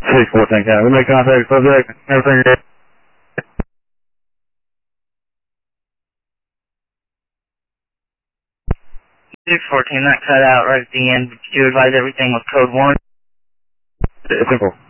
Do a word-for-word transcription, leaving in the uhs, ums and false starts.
six fourteen County. We make contact, subject, everything. six fourteen, that cut out right at the end. Did you advise everything was code one? It's simple.